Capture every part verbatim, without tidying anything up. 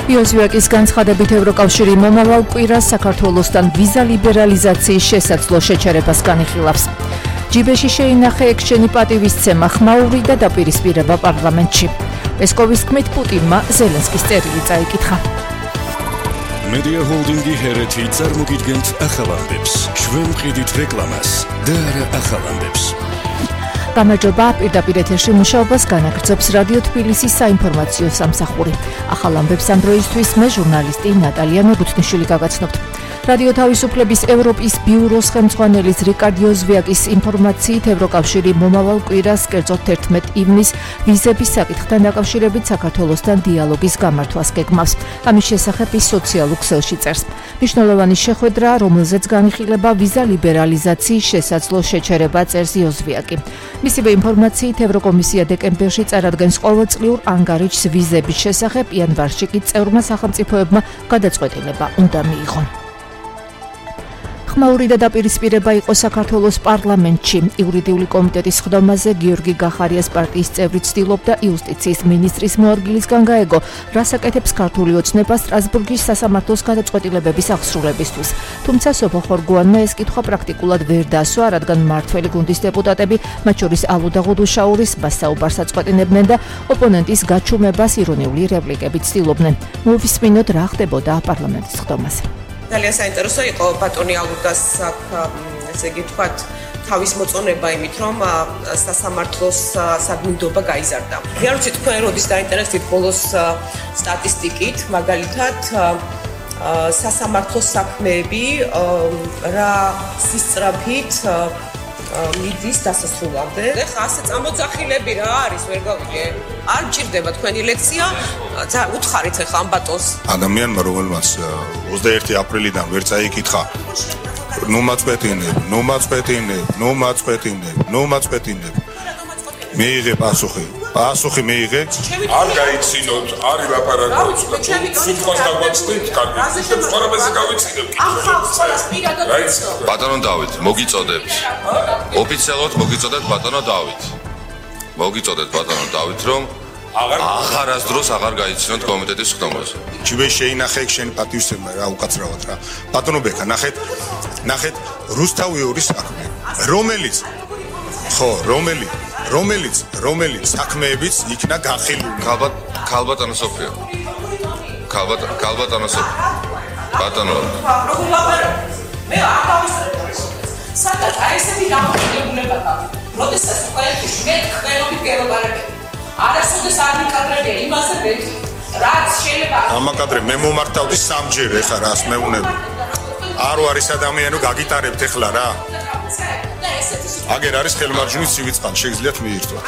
იოზვიაკის განცხადებით ევროკავშირი მომავალ კვირას საქართველოსთან ვიზა ლიბერალიზაციის შესაძლო შეჩერებას განიხილავს. ჯიბეში შეინახე ექშენი პატივისცემა ხმაური და დაპირისპირება პარლამენტში. პესკოვის თქმით პუტინმა ზელენსკის წერილი წაიკითხა. Media Holdingi ჰერეთი წარმოგიდგენთ ახალამდებს, ჩვენ ვყიდით რეკლამას და არა ახალამდებს. გამარჯობა, პირდაპირ ეთერში მუშაობას განაგრძობს რადიო თბილისის საინფორმაციო სამსახური. ახალ ამბებს ამ დროისთვის მე ჟურნალისტი ნატალია მეგუთნიშვილი გაგაცნობთ. რადიო თავისუფლების ევროპის ბიუროს ხელმძღვანელის რიკარდ იოზვიაკის ინფორმაციით ევროკავშირი მომავალ კვირას, კერძოდ თერთმეტ ივნისს ვიზების საკითხთან დაკავშირებით საქართველოსთან დიალოგის გამართვას გეგმავს. ამის შესახებ ის სოციალურ ქსელში წერს. მნიშვნელოვანი შეხვედრა, რომელზეც განიხილება ვიზა ლიბერალიზაციის შესაძლო შეჩერება, წერს იოზვიაკი. მისივე ინფორმაციით ევროკომისია დეკემბერში წარადგენს ყოველწლიურ ანგარიშს ვიზების შესახებ, იანვარში კი წევრმა სახელმწიფოებმა გადაწყვეტილება უნდა მიიღონ. ხმაური და დაპირისპირება იყო საქართველოს პარლამენტში. იურიდიული კომიტეტის ხდომაზე გიორგი გახარიას პარტიის წევრი ცდილობდა იუსტიციის მინისტრის მოადგილისგან გაეგო, რას აკეთებს ქართული ოცნება სტრასბურგის სასამართლოს გადაწყვეტილებების აღსრულებისთვის. თუმცა სოფო ხორგუანმა ეს კითხვა პრაქტიკულად ვერ დაასვა, რადგან მმართველი გუნდის დეპუტატები, მათ შორის ალუდა ღუდუშაურის მასაუბარს აწყვეტინებდნენ და ოპონენტის გაჩუმებას ირონიული რეპლიკებით ცდილობდნენ. მოვისმინოთ რა ხდებოდა პარლამენტის ხდომაზე. ძალიან საინტერესო იყო ბატონი ალუდას ესე იგი თქვათ თავის მოწონება იმით, რომ სასამართლოს საგმიდობა გაიზარდა. მე არ ვიცი თქვენ როდის დაინტერესდით ბოლოს სტატისტიკით, მაგალითად სასამართლოს საქმეები რა სისწრაფით მიდის დასასრულამდე. ეხლა ასე წამოძახილები რა არის, ვერ გავიგე. არ მჭირდება თქვენი ლექცია, უთხარით ეხლა ამ ბატონს. ადამიანმა რომელმაც ოცდაერთი აპრილიდან ვერ წაიკითხა ნუ მაწყვეტინებ, ნუ მაწყვეტინებ, ნუ მაწყვეტინებ, ნუ მაწყვეტინებ. მიიღე პასუხი. პასუხი მიიღე. არ გაიცინოთ, არ ილაპარაკოთ. სიტყვას დაგვაცდით, კარგი. ცხოვრებაზე გავიცინებ. ბატონო დავით, მოგიწოდებთ. ოფიციალურად მოგიწოდებთ ბატონო დავით. მოგიწოდებთ ბატონო დავით, რომ აღარასდროს აღარ გაიცინოთ კომიტეტის ხდომაზე. ჯიბეში შეინახე ექშენი პატივისცემა რა უკაცრავად რა. ბატონო ბექა, ნახეთ, ნახეთ რუსთავიორის საქმე. რომელიც ხო, რომელიც რომელიც რომელიც საქმეებიც იქნა გახილული. ქალბატ ქალბატონო სოფია. ქალბატ ქალბატონო სოფია. ბატონო. მე არ დავისწრებ. სადაც აი ესეთი გამოყენება გაქვს. როდესაც ყველაფერს მე ყველობით გელაპარაკებ. არასოდეს არ მიკადრებია იმაზე ვეთქი. რაც შეიძლება ამაკადრე მე მომართავდი სამჯერ ეხა რას მეუნები. არ არის ადამიანი გაგიტარებთ ეხლა რა. აგერ არის ხელმარჯვნის ცივიწყალ, შეგიძლიათ მიირთვათ.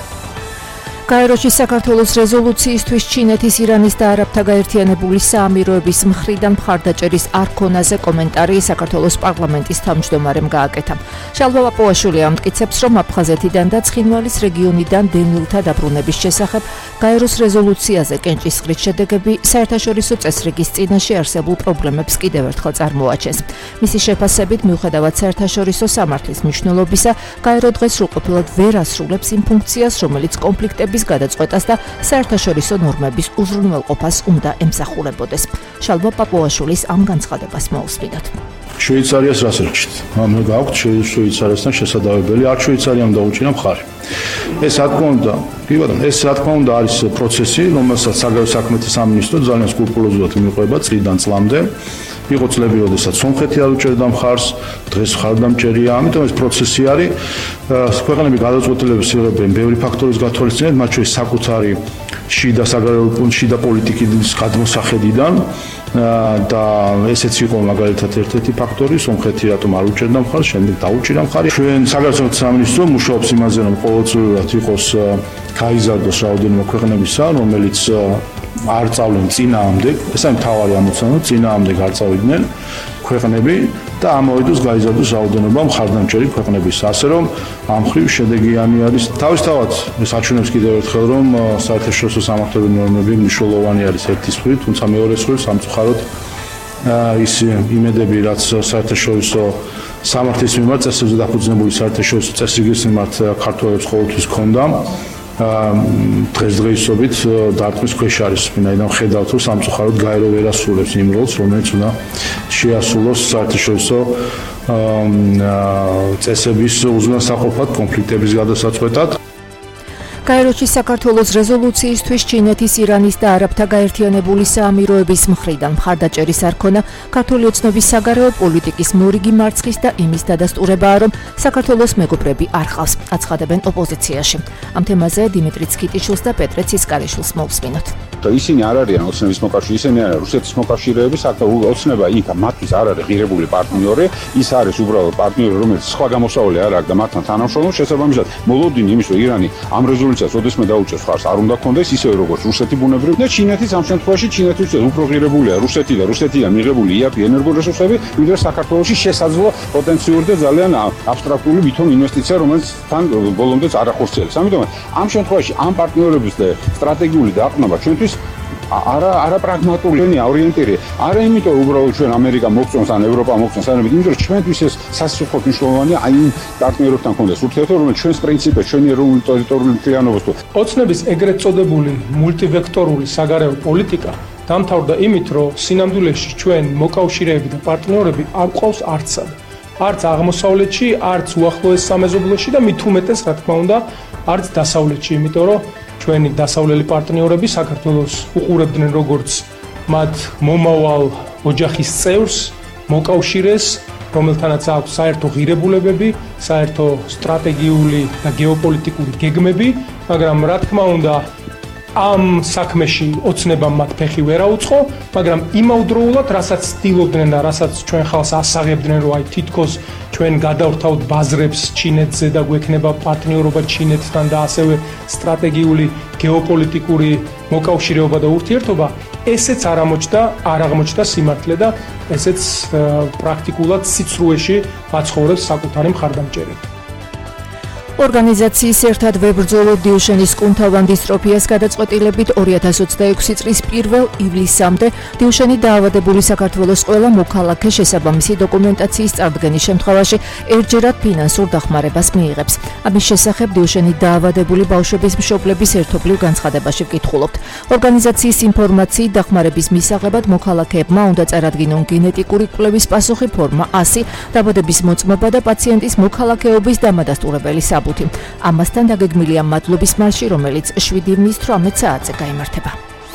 გაეროში საქართველოს რეზოლუციისთვის ჩინეთის, ირანის და არაბთა გაერთიანებული საამიროების მხრიდან მხარდაჭერის არქონაზე კომენტარი საქართველოს პარლამენტის თავმჯდომარემ გააკეთა. შალვა პაპუაშვილი ამტკიცებს, რომ აფხაზეთიდან და ცხინვალის რეგიონიდან დევნილთა დაბრუნების შესახებ გაეროს რეზოლუციაზე კენჭისყრის შედეგები საერთაშორისო წესრიგის წინაშე არსებულ პრობლემებს კიდევ ერთხელ წარმოაჩენს. მისი შეფასებით, მიუხედავად საერთაშორისო სამართლის მნიშვნელობისა, გაერო დღეს სრულყოფილად ვერ ასრულებს იმ ფუნქციას, რომელიც კონფლიქტების გადაწყვეტას და საერთაშორისო ნორმების უზრუნველყოფას უნდა ემსახურებოდეს. შალვა პაპუაშვილის ამ განცხადებას მოусმინოთ. შვეიცარიას რას ერჩით? ამ გააქვთ შვეიცარიასთან შესაძლებელი, არ შვეიცარიამ დაუჭირა მხარი. ეს რა თქმა უნდა, კი ბატონო, ეს რა თქმა უნდა არის პროცესი, რომელსაც საგარეო საქმეთა სამინისტრო ძალიან სკრუპულოზულად მიყვება წლიდან წლამდე. იყო წლები, როდესაც სომხეთი არ უჭერდა მხარს, დღეს მხარდამჭერია, ამიტომ ეს პროცესი არის. ქვეყნები გადაწყვეტილებას იღებენ ბევრი ფაქტორის გათვალისწინებით, მათ შორის საკუთარი შიდა საგარეო შიდა პოლიტიკის გადმოსახედიდან და ესეც იყო მაგალითად ერთ-ერთი ფაქტორი, სომხეთი რატომ არ უჭერდა მხარს, შემდეგ დაუჭირა მხარი. ჩვენ საგარეო საქმეთა სამინისტრო მუშაობს იმაზე, რომ ყოველწლიურად იყოს გაიზარდოს რაოდენობა ქვეყნებისა, რომელიც არ წავლენ წინააღმდეგ, ეს არის მთავარი ამოცანა, წინააღმდეგ არ წავიდნენ ქვეყნები და ამავე დროს გაიზარდოს რაოდენობა მხარდამჭერი ქვეყნების. ასე რომ ამ ხრივ შედეგიანი არის. თავისთავად ეს აჩვენებს კიდევ ერთხელ, რომ საერთაშორისო სამართლებრივი ნორმები მნიშვნელოვანი არის ერთის მხრივ, თუმცა მეორე მხრივ სამწუხაროდ ის იმედები, რაც საერთაშორისო სამართლის მიმართ წესებზე დაფუძნებული საერთაშორისო წესრიგის მიმართ ქართველებს ყოველთვის ჰქონდა, დღესდღეობით დარტყმის ქვეშ არის. ვინაიდან ხედავთ, რომ სამწუხაროდ გაერო ვერ ასრულებს იმ როლს, რომელიც უნდა შეასრულოს საერთაშორისო წესების უზრუნველსაყოფად კონფლიქტების გადასაწყვეტად. გაეროში საქართველოს რეზოლუციისთვის ჩინეთის, ირანის და არაბთა გაერთიანებული საამიროების მხრიდან მხარდაჭერის არ ქონა ქართული ოცნების საგარეო პოლიტიკის მორიგი მარცხის და იმის დადასტურებაა, რომ საქართველოს მეგობრები არ ყავს, აცხადებენ ოპოზიციაში. ამ თემაზე დიმიტრი ცკიტიშვილს და პეტრე ცისკარიშვილს მოვსმინოთ. ისინი არ არიან ოცნების მოკავშირე, ისინი არიან რუსეთის მოკავშირეები, საერთოდ ოცნება იქ მათთვის არ არის ღირებული პარტნიორი, ის არის უბრალოდ პარტნიორი, რომელიც სხვა გამოსავალი არ აქვს და მათთან თანამშრომლობს. შესაბამისად, მოლოდინი იმის, რომ ირანი ამ რეზოლუციას ოდესმე დაუჭერს ხარს, არ უნდა ქონდეს ისევე როგორც რუსეთი ბუნებრივ და ჩინეთის ამ შემთხვევაში ჩინეთის უფრო ღირებულია რუსეთი და რუსეთიდან მიღებული იაფი ენერგორესურსები, ვიდრე საქართველოში შესაძლო პოტენციური და ძალიან აბსტრაქტული ვითომ ინვესტიცია, რომელიც თან ბოლომდეც არ ახორციელებს. ამიტომ ამ შემთხვევაში ამ პარტნიორების სტრატეგიული დაყრდნობა ჩვენთვის არა არა პრაგმატული ორიენტირება. არა იმიტომ უბრალოდ ჩვენ ამერიკა მოგწონს ან ევროპა მოგწონს, არამედ იმიტომ რომ ჩვენთვის ეს სასწრაფოდ მნიშვნელოვანია აი იმ პარტნიორებთან კონდეს ურთიერთობა, რომელიც ჩვენს პრინციპებს, ჩვენი ეროვნული ტერიტორიული მთლიანობას თუ ოცნების ეგრეთ წოდებული მულტივექტორული საგარეო პოლიტიკა დამთავრდა იმით, რომ სინამდვილეში ჩვენ მოკავშირეები და პარტნიორები არ ყავს არცად. არც აღმოსავლეთში, არც უახლოეს სამეზობლოში და მით უმეტეს, რა თქმა უნდა, არც დასავლეთში, იმიტომ რომ ჩვენი დასავლელი პარტნიორები საქართველოს უყურებდნენ როგორც მათ მომავალ ოჯახის წევრს, მოკავშირეს, რომელთანაც აქვს საერთო ღირებულებები, საერთო სტრატეგიული და გეოპოლიტიკური გეგმები, მაგრამ რა თქმა უნდა ამ საქმეში ოცნებამ მათ ფეხი ვერ აუწყო, მაგრამ იმავდროულად, რასაც ცდილობდნენ და რასაც ჩვენ ხალხს ასაღებდნენ, რომ აი თითქოს ჩვენ გადავრთავთ ბაზრებს ჩინეთზე და გვექნება პარტნიორობა ჩინეთთან და ასევე სტრატეგიული გეოპოლიტიკური მოკავშირეობა და ურთიერთობა, ესეც არ აღმოჩნდა, არ აღმოჩნდა სიმართლე და ესეც პრაქტიკულად სიცრუეში აცხოვრებს საკუთარი მხარდამჭერები. ორგანიზაციის ერთად ვებრძოლოთ დიუშენის კუნთოვან დისტროფიას გადაწყვეტილებით ორი ათას ოცდაექვსი წლის პირველ ივლისამდე დიუშენი დაავადებული საქართველოს ყველა მოქალაქე შესაბამისი დოკუმენტაციის წარდგენის შემთხვევაში ერთჯერად ფინანსურ დახმარებას მიიღებს. ამის შესახებ დიუშენით დაავადებული ბავშვების მშობლების ერთობლივ განცხადებაში ვკითხულობთ. ორგანიზაციის ინფორმაციით დახმარების მისაღებად მოქალაქეებმა უნდა წარადგინონ გენეტიკური კვლევის პასუხი ფორმა ასი, დაბადების მოწმობა და პაციენტის მოქალაქეობის დამადასტურებელი საბუთი. ამასთან დაგეგმილია მადლობის მარში, რომელიც შვიდი ივნის თვრამეტ საათზე გაიმართება.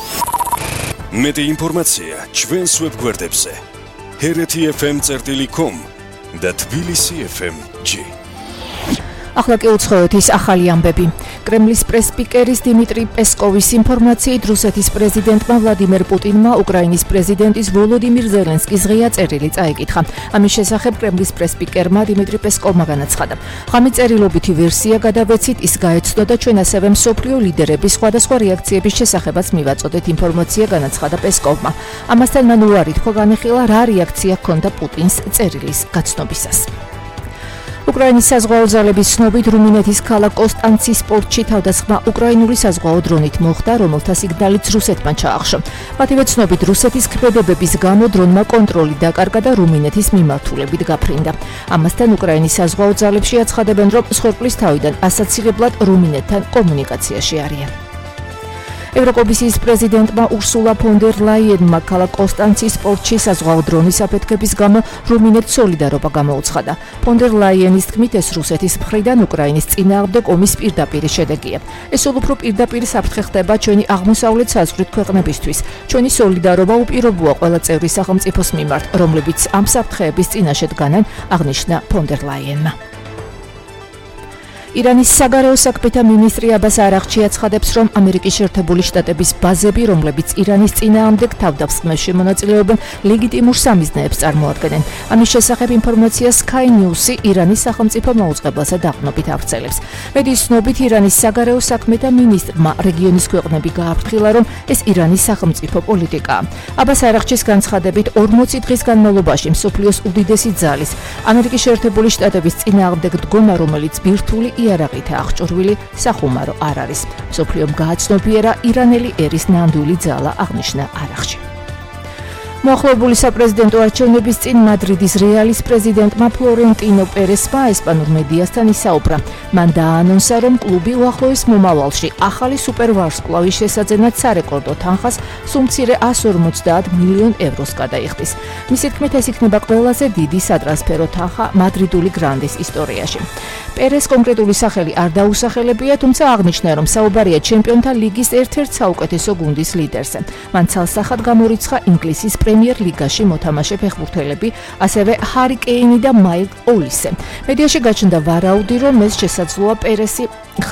მეტი ინფორმაცია ჩვენს ვებგვერდებზე ჰერეთი ეფ ემ წერტილი კომ და თბილისი ეფ ემ ჯი. ახლა კი უცხოეთის ახალი ამბები. კრემლის პრეს-სპიკერის დიმიტრი პესკოვის ინფორმაციით რუსეთის პრეზიდენტმა ვლადიმერ პუტინმა უკრაინის პრეზიდენტის ვოლოდიმირ ზელენსკის ღია წერილი წაიკითხა. ამის შესახებ კრემლის პრეს-სპიკერმა დიმიტრი პესკოვმა განაცხადა. ღამით წერილობითი ვერსია გადავეცით, ის გაეცნო და ჩვენ ასევე მსოფლიო ლიდერების სხვადასხვა რეაქციების შესახებაც მივაწოდეთ, ინფორმაცია განაცხადა პესკოვმა. ამასთან მან უარი თქვა განეხილა, რა რეაქცია ჰქონდა პუტინს წერილის გაცნობისას. უკრაინის საზღვაო ძალების ცნობით რუმინეთის ქალაქ კონსტანცის პორტში თავდასხმა უკრაინული საზღვაო დრონით მოხდა, რომელთა სიგნალიც რუსეთმა ჩაახშო. მათივე ცნობით რუსეთის ქმედებების გამო დრონმა კონტროლი დაკარგა და რუმინეთის მიმართულებით გაფრინდა. ამასთან უკრაინის საზღვაო ძალებში აცხადებენ, რომ მსხვერპლის თავიდან ასაცილებლად რუმინეთთან კომუნიკაციაში არიან. ევროკომისიის პრეზიდენტმა ურსულა ფონ დერ ლაიენმა ქალაქ კონსტანცის პორტში საზღვაო დრონის აფეთქების გამო რუმინეთს სოლიდარობა გამოუცხადა. ფონ დერ ლაიენის თქმით, ეს რუსეთის მხრიდან უკრაინის წინააღმდეგ ომის პირდაპირი შედეგია. ეს სულ უფრო პირდაპირ საფრთხე ხდება ჩვენი აღმოსავლეთ საზღვრით ქვეყნებისთვის. ჩვენი სოლიდარობა უპირობოა ყველა წევრი სახელმწიფოს მიმართ, რომლებიც ამ საფრთხეების წინაშე დგანან, აღნიშნა ფონ დერ ლაიენმა. ირანის საგარეო საქმეთა მინისტრი აბას არაღჩი აცხადებს, რომ ამერიკის შეერთებული შტატების ბაზები, რომლებიც ირანის წინააღმდეგ თავდასხმებში მონაწილეობენ, ლეგიტიმურ სამიზნეებს წარმოადგენენ. ამის შესახებ ინფორმაცია Sky News-ი ირანის სახელმწიფო მაუწყებელსა დაყრდნობით ავრცელებს. მედიის ცნობით, ირანის საგარეო საქმეთა მინისტრმა რეგიონის ქვეყნები გააფრთხილა, რომ ეს ირანის სახელმწიფო პოლიტიკაა. აბას არაღჩის განცხადებით, ორმოცი დღის განმავლობაში მსოფლიოს უდიდესი ძალის, ამერიკის შეერთებული შტატების წინააღმდეგ დგომა, რომელიც ბირთვული იარაღით აღჭურვილი სახუმარო არ არის. მსოფლიომ გააცნობიერა ირანელი ერის ნამდვილი ძალა, აღნიშნა არაღში. მოახლოებული საპრეზიდენტო არჩევნების წინ მადრიდის რეალის პრეზიდენტმა ფლორენტინო პერესმა ესპანურ მედიასთან ისაუბრა. მან დაანონსა, რომ კლუბი უახლოეს მომავალში ახალი სუპერვარსკვლავის შესაძენად სარეკორდო თანხას სულ მცირე εκατს ორმოცდაათ მილიონ ევროს გადაიხდის. მისი თქმით, ეს იქნება ყველაზე დიდი სატრანსფერო თანხა მადრიდული გრანდის ისტორიაში. პერეს კონკრეტული სახელი არ დაუსახელებია, თუმცა აღნიშნა, რომ საუბარია ჩემპიონთა ლიგის ერთ-ერთ საუკეთესო გუნდის ლიდერზე. მან ცალსახად გამორიცხა ინგლისის პრემიერ ლიგაში მოთამაშე ფეხბურთელები, ასევე ჰარი კეინი და მაიკლ ოლისე. მედიაში გაჩნდა ვარაუდი, რომ ეს შესაძლოა პერესი